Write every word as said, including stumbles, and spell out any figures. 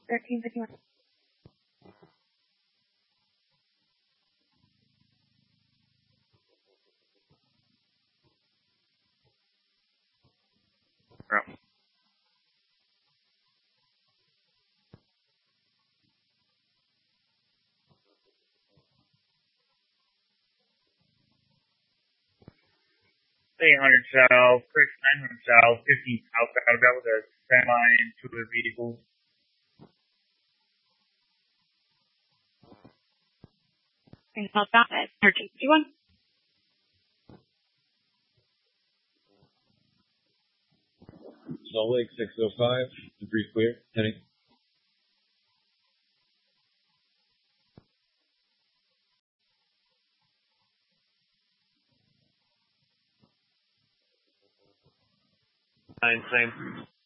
thirteen fifty-one. Yeah. eight hundred south, Chris nine hundred south, fifteen southbound about with a semi into a vehicle. And southbound at thirteen fifty-one. Salt Lake six oh five, debris clear, heading. Nine, same.